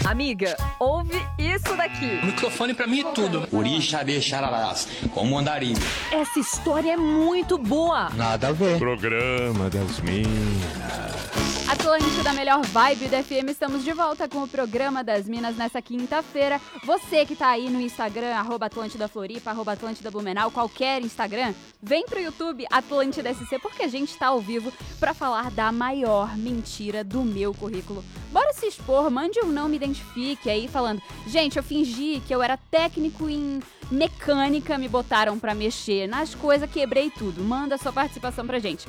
Amiga, ouve isso daqui. O microfone pra mim é tudo. Urixa, chararás, como andarim. Essa história é muito boa. Nada a ver. Programa das Minas. Atlântida, melhor vibe da FM, estamos de volta com o programa das Minas nessa quinta-feira. Você que tá aí no Instagram, @AtlântidaFloripa, @AtlântidaBlumenau, qualquer Instagram, vem pro YouTube Atlântida SC, porque a gente tá ao vivo pra falar da maior mentira do meu currículo. Bora se expor, mande um não me identifique aí falando, gente, eu fingi que eu era técnico em mecânica, me botaram pra mexer nas coisas, quebrei tudo. Manda sua participação pra gente.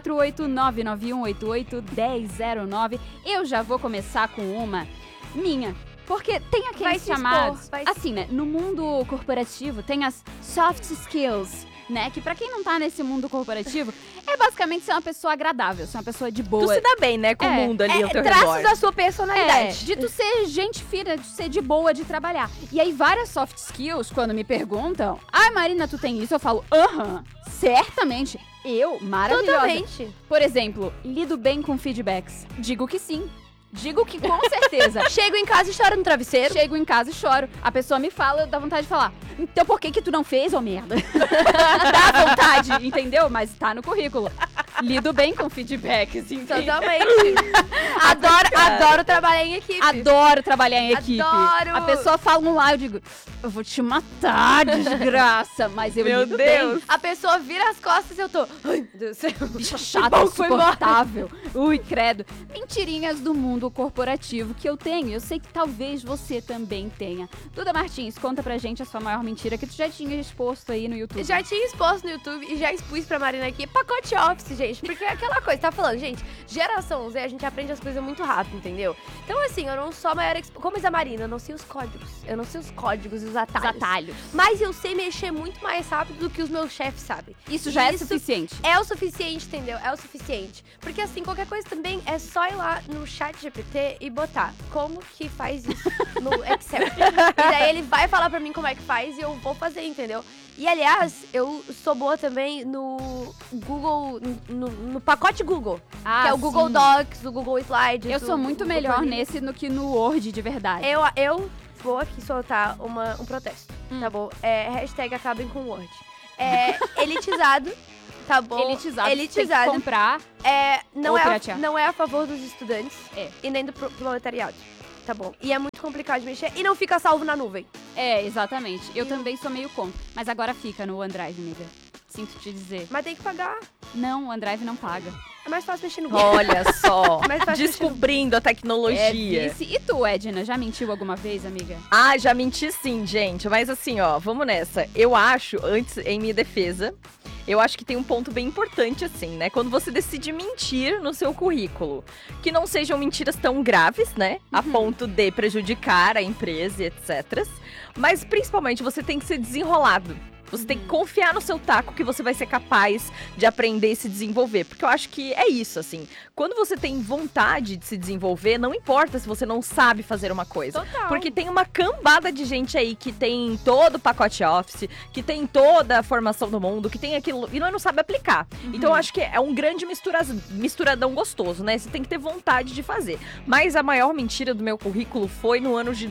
48991881009. Eu já vou começar com uma minha. Porque tem aqueles chamados, assim, né? No mundo corporativo tem as soft skills, né? Que pra quem não tá nesse mundo corporativo, é basicamente ser uma pessoa agradável, ser uma pessoa de boa. Tu se dá bem, né, com o mundo ali ao teu redor. Traços da sua personalidade. De tu ser gente fina, de ser de boa, de trabalhar. E aí, várias soft skills, quando me perguntam, ai, Marina, tu tem isso? Eu falo, certamente. Eu, maravilhosa. Totalmente. Por exemplo, lido bem com feedbacks. Digo que sim. Digo que com certeza. Chego em casa e choro no travesseiro. Chego em casa e choro. A pessoa me fala, dá vontade de falar. Então por que tu não fez, ô merda? Dá vontade, entendeu? Mas tá no currículo. Lido bem com feedbacks, entendeu? Totalmente. Adoro trabalhar em equipe. Adoro trabalhar em equipe. Adoro. A pessoa fala um lá, eu digo, eu vou te matar, desgraça. Mas eu lido bem. A pessoa vira as costas e eu tô... Ai, meu Deus do céu. Bicha chata, insuportável. Ui, credo. Mentirinhas do mundo corporativo que eu tenho. Eu sei que talvez você também tenha. Duda Martins, conta pra gente a sua maior mentira que tu já tinha exposto aí no YouTube. Já tinha exposto no YouTube e já expus pra Marina aqui. Pacote Office, gente. Porque é aquela coisa, tá falando, gente, geração Z, a gente aprende as coisas muito rápido, entendeu? Então, assim, eu não sou a maior... Como diz a Marina, eu não sei os códigos. Eu não sei os códigos e os atalhos. Mas eu sei mexer muito mais rápido do que os meus chefes sabem. Isso já é suficiente. É o suficiente, entendeu? É o suficiente. Porque, assim, qualquer coisa também é só ir lá no chat GPT e botar como que faz isso no Excel. E daí ele vai falar pra mim como é que faz e eu vou fazer, entendeu? E, aliás, eu sou boa também no Google, no pacote Google. Que é o Google Docs, o Google Slides. Eu sou muito melhor nesse do que no Word, de verdade. Eu vou aqui soltar um protesto, tá bom? Hashtag acabem com o Word. Elitizado, tá bom? Elitizado. Tem que comprar não é a favor dos estudantes e nem do proletariado. Tá bom. E é muito complicado de mexer e não fica salvo na nuvem. Exatamente. Eu também sou meio contra. Mas agora fica no OneDrive, amiga. Sinto te dizer. Mas tem que pagar. Não, o OneDrive não paga. É mais fácil mexer no Google. Olha só, Mais fácil descobrindo a tecnologia. E tu, Edna, já mentiu alguma vez, amiga? Ah, já menti sim, gente. Mas assim, ó, vamos nessa. Eu acho, antes, em minha defesa, eu acho que tem um ponto bem importante, assim, né? Quando você decide mentir no seu currículo. Que não sejam mentiras tão graves, né? A ponto de prejudicar a empresa e etc. Mas, principalmente, você tem que ser desenrolado. Você tem que confiar no seu taco que você vai ser capaz de aprender e se desenvolver. Porque eu acho que é isso, assim. Quando você tem vontade de se desenvolver, não importa se você não sabe fazer uma coisa. Total. Porque tem uma cambada de gente aí que tem todo o pacote Office, que tem toda a formação do mundo, que tem aquilo e não sabe aplicar. Então eu acho que é um grande misturadão gostoso, né? Você tem que ter vontade de fazer. Mas a maior mentira do meu currículo foi no ano de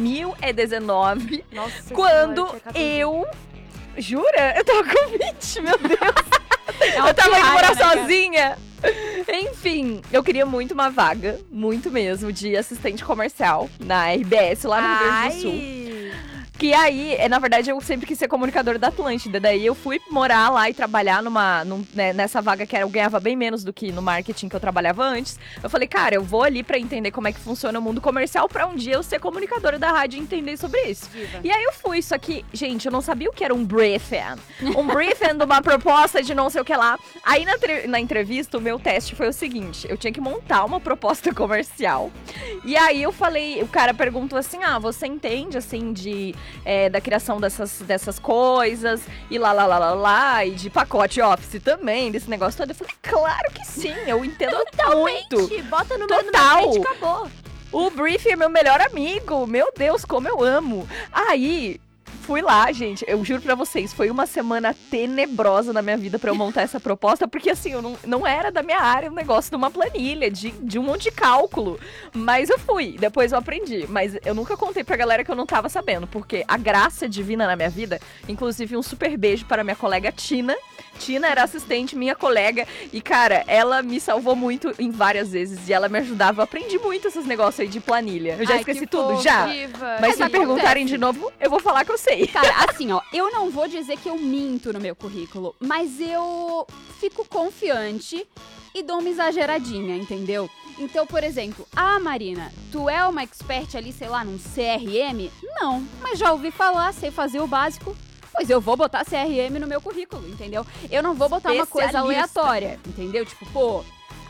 2019, Nossa quando senhora, eu... Jura? Eu tava com 20, meu Deus. É uma Eu tava indo morar pirralha, né, sozinha. Enfim, eu queria muito uma vaga, muito mesmo, de assistente comercial na RBS, lá no Rio Grande do Sul. Que aí, na verdade, eu sempre quis ser comunicadora da Atlântida. Daí eu fui morar lá e trabalhar nessa vaga que eu ganhava bem menos do que no marketing que eu trabalhava antes. Eu falei, cara, eu vou ali pra entender como é que funciona o mundo comercial pra um dia eu ser comunicadora da rádio e entender sobre isso. E aí eu fui, só que, gente, eu não sabia o que era um briefing. Um briefing de uma proposta de não sei o que lá. Aí na entrevista, o meu teste foi o seguinte, eu tinha que montar uma proposta comercial. E aí eu falei, o cara perguntou assim, você entende, assim, da criação dessas coisas, e lá, e de pacote Office também, desse negócio todo. Eu falei, claro que sim, eu entendo muito. Bota no meio da frente e acabou. O briefing é meu melhor amigo, meu Deus, como eu amo. Aí... fui lá, gente, eu juro pra vocês, foi uma semana tenebrosa na minha vida pra eu montar essa proposta, porque assim, eu não era da minha área o negócio de uma planilha, de um monte de cálculo, mas eu fui, depois eu aprendi, mas eu nunca contei pra galera que eu não tava sabendo, porque a graça divina na minha vida, inclusive um super beijo para minha colega Tina era assistente, minha colega, e cara, ela me salvou muito em várias vezes, e ela me ajudava, eu aprendi muito esses negócios aí de planilha, eu já esqueci tudo, já, mas se me perguntarem de novo, eu vou falar que eu sei. Cara, assim, ó, eu não vou dizer que eu minto no meu currículo, mas eu fico confiante e dou uma exageradinha, entendeu? Então, por exemplo, Marina, tu é uma expert ali, sei lá, num CRM? Não, mas já ouvi falar, sei fazer o básico. Pois eu vou botar CRM no meu currículo, entendeu? Eu não vou botar uma coisa aleatória, entendeu? Tipo, pô,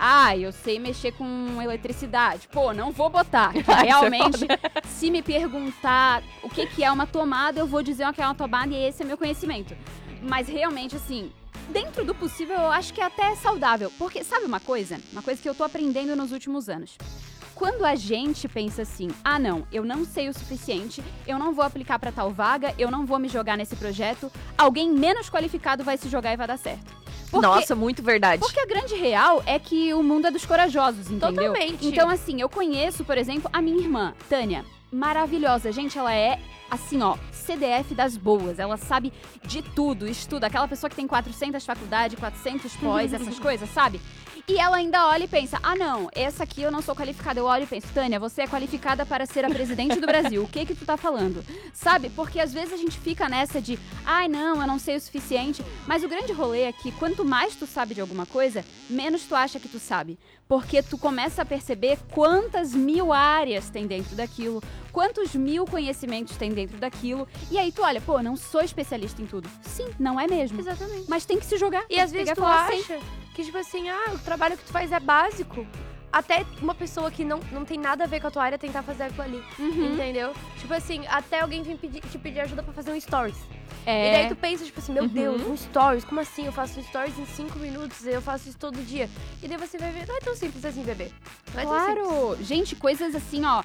eu sei mexer com eletricidade. Pô, não vou botar. Realmente, se me perguntar o que é uma tomada, eu vou dizer o que é uma tomada e esse é meu conhecimento. Mas realmente, assim, dentro do possível, eu acho que é até saudável. Porque, sabe uma coisa? Uma coisa que eu tô aprendendo nos últimos anos. Quando a gente pensa assim, não, eu não sei o suficiente, eu não vou aplicar pra tal vaga, eu não vou me jogar nesse projeto, alguém menos qualificado vai se jogar e vai dar certo. Nossa, muito verdade. Porque a grande real é que o mundo é dos corajosos, entendeu? Totalmente. Então, assim, eu conheço, por exemplo, a minha irmã, Tânia. Maravilhosa. Gente, ela é, assim, ó, CDF das boas. Ela sabe de tudo, estuda. Aquela pessoa que tem 400 faculdades, 400 pós, essas coisas, sabe? E ela ainda olha e pensa, não, essa aqui eu não sou qualificada. Eu olho e penso, Tânia, você é qualificada para ser a presidente do Brasil. O que tu tá falando? Sabe? Porque às vezes a gente fica nessa de, não, eu não sei o suficiente. Mas o grande rolê é que quanto mais tu sabe de alguma coisa, menos tu acha que tu sabe. Porque tu começa a perceber quantas mil áreas tem dentro daquilo, quantos mil conhecimentos tem dentro daquilo. E aí tu olha, pô, não sou especialista em tudo. Sim, não é mesmo. Exatamente. Mas tem que se jogar. E às vezes tu acha que, tipo assim, o trabalho que tu faz é básico. Até uma pessoa que não tem nada a ver com a tua área tentar fazer aquilo ali. Entendeu? Tipo assim, até alguém vem te pedir ajuda pra fazer um stories. E daí tu pensa, tipo assim, meu Deus, um stories, como assim? Eu faço stories em 5 minutos, eu faço isso todo dia. E daí você vai ver, não é tão simples assim, bebê. Não é tão simples. Claro! Gente, coisas assim, ó,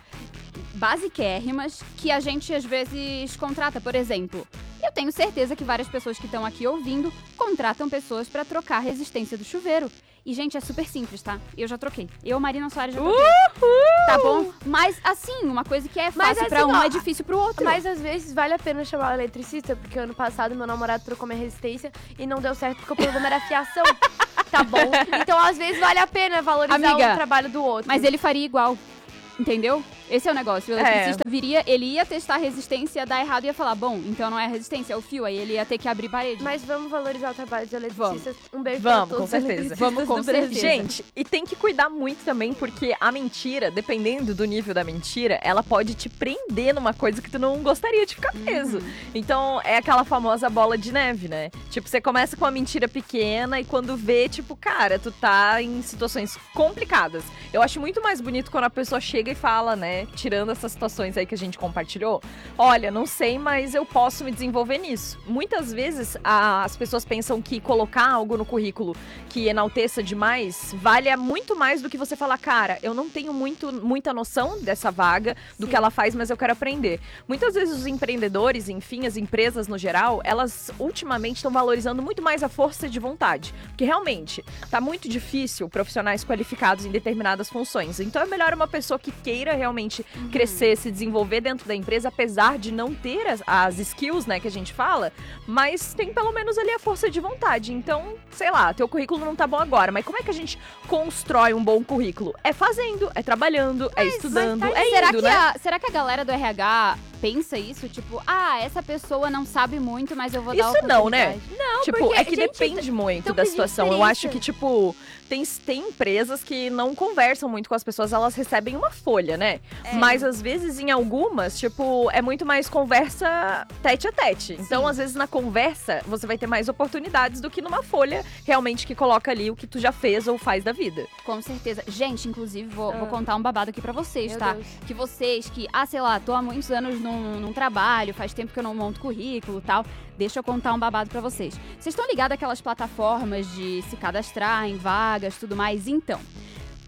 basiquérrimas que a gente às vezes contrata. Por exemplo, eu tenho certeza que várias pessoas que estão aqui ouvindo contratam pessoas pra trocar a resistência do chuveiro. E, gente, é super simples, tá? Eu já troquei. Marina Soares, já troquei. Tá bom? Mas, assim, uma coisa que é fácil pra um é difícil pro outro. Mas, às vezes, vale a pena chamar o eletricista, porque ano passado meu namorado trocou minha resistência e não deu certo porque o problema era a fiação. Tá bom? Então, às vezes, vale a pena valorizar o trabalho do outro. Mas ele faria igual. Entendeu? Esse é o negócio. O eletricista viria, ele ia testar a resistência, ia dar errado e ia falar, bom, então não é a resistência, é o fio. Aí ele ia ter que abrir parede. Mas vamos valorizar o trabalho dos eletricistas. Um beijo pra todos com certeza. Vamos com certeza. Gente, e tem que cuidar muito também, porque a mentira, dependendo do nível da mentira, ela pode te prender numa coisa que tu não gostaria de ficar preso. Então, é aquela famosa bola de neve, né? Tipo, você começa com uma mentira pequena e quando vê, tipo, cara, tu tá em situações complicadas. Eu acho muito mais bonito quando a pessoa chega e fala, né? Tirando essas situações aí que a gente compartilhou, olha, não sei, mas eu posso me desenvolver nisso. Muitas vezes as pessoas pensam que colocar algo no currículo que enalteça demais vale muito mais do que você falar, cara, eu não tenho muita noção dessa vaga, do que ela faz, mas eu quero aprender. Muitas vezes os empreendedores, enfim, as empresas no geral, elas ultimamente estão valorizando muito mais a força de vontade, porque realmente tá muito difícil profissionais qualificados em determinadas funções. Então é melhor uma pessoa que queira realmente crescer, se desenvolver dentro da empresa, apesar de não ter as skills, né, que a gente fala, mas tem pelo menos ali a força de vontade. Então, sei lá, teu currículo não tá bom agora, mas como é que a gente constrói um bom currículo? É fazendo, é trabalhando, é estudando, indo, né? Será que a galera do RH pensa isso? Tipo, essa pessoa não sabe muito, mas eu vou dar isso não, né? Não, tipo, porque, é que depende muito da situação. Eu acho que, tipo, tem empresas que não conversam muito com as pessoas, elas recebem uma folha, né? Mas às vezes, em algumas, tipo, é muito mais conversa tete a tete. Então, às vezes, na conversa, você vai ter mais oportunidades do que numa folha realmente que coloca ali o que tu já fez ou faz da vida. Com certeza. Gente, inclusive, vou contar um babado aqui pra vocês, Meu tá? Deus. Que vocês que, sei lá, tô há muitos anos num trabalho, faz tempo que eu não monto currículo e tal. Deixa eu contar um babado pra vocês. Vocês estão ligados àquelas plataformas de se cadastrar em vagas, tudo mais? Então,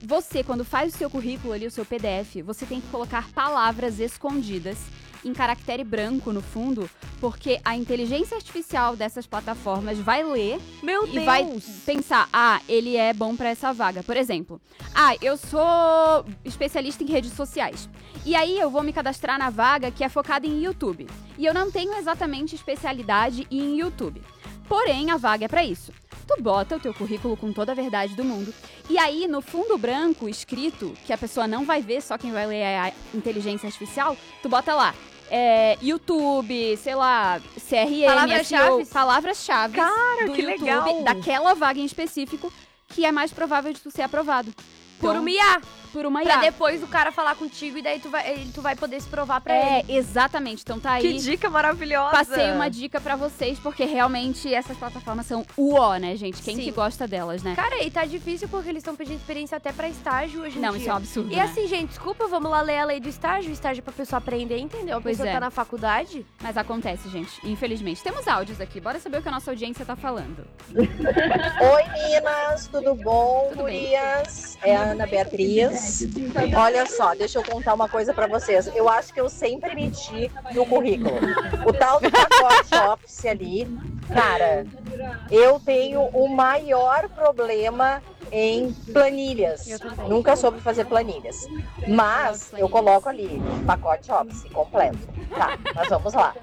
você, quando faz o seu currículo ali, o seu PDF, você tem que colocar palavras escondidas em caractere branco no fundo, porque a inteligência artificial dessas plataformas vai ler Meu e Deus! vai pensar, ele é bom pra essa vaga. Por exemplo, eu sou especialista em redes sociais. E aí eu vou me cadastrar na vaga que é focada em YouTube. E eu não tenho exatamente especialidade em YouTube. Porém, a vaga é pra isso. Tu bota o teu currículo com toda a verdade do mundo. E aí, no fundo branco, escrito, que a pessoa não vai ver, só quem vai ler é a inteligência artificial, tu bota lá, YouTube, sei lá, CRM, Palavras-chave. Palavras-chave Cara, do que YouTube, legal. daquela vaga em específico, que é mais provável de tu ser aprovado. Por Então, uma IA. por uma Pra IA. depois o cara falar contigo e daí tu vai poder se provar pra ele. Exatamente. Então tá aí. Que dica maravilhosa! Passei uma dica pra vocês, porque realmente essas plataformas são uó, né, gente? Quem Sim. que gosta delas, né? Cara, e tá difícil porque eles estão pedindo experiência até pra estágio hoje em dia. Não, isso é um absurdo, E né? assim, gente, desculpa, vamos lá ler a lei do estágio. O estágio é pra pessoa aprender, entendeu? A Pois pessoa é. tá na faculdade. Mas acontece, gente, infelizmente. Temos áudios aqui, bora saber o que a nossa audiência tá falando. Oi, meninas, tudo bom? Tudo bem. Gurias? É a Ana Beatriz. Olha só, deixa eu contar uma coisa pra vocês. Eu acho que eu sempre meti no currículo. O tal do pacote Office ali, cara, eu tenho o maior problema em planilhas. Nunca soube fazer planilhas. Mas eu coloco ali, pacote Office completo. Tá, mas vamos lá.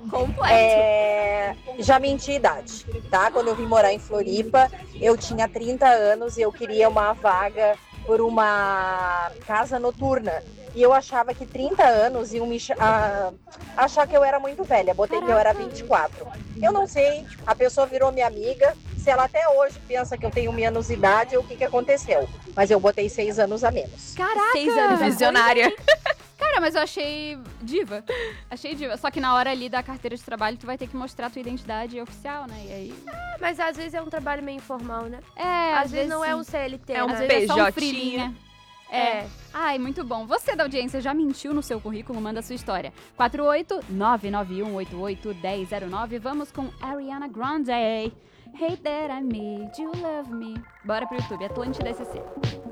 Já menti idade, tá? Quando eu vim morar em Floripa, eu tinha 30 anos e eu queria uma vaga por uma casa noturna. E eu achava que 30 anos iam me achar que eu era muito velha. Botei que eu era 24. Eu não sei, a pessoa virou minha amiga. Se ela até hoje pensa que eu tenho menos idade, o que aconteceu? Mas eu botei 6 anos a menos. Caraca! 6 anos. Visionária. Cara, mas eu achei diva. Achei diva. Só que na hora ali da carteira de trabalho, tu vai ter que mostrar tua identidade oficial, né? E aí... Mas às vezes é um trabalho meio informal, né? Às vezes não é sim. um CLT, É um né? Às vezes é só um PJ. freelinha. Ai, muito bom. Você da audiência já mentiu no seu currículo? Manda sua história. 48991881009. Vamos com Ariana Grande. Hate that I made you love me. Bora pro YouTube, Atlântida SC.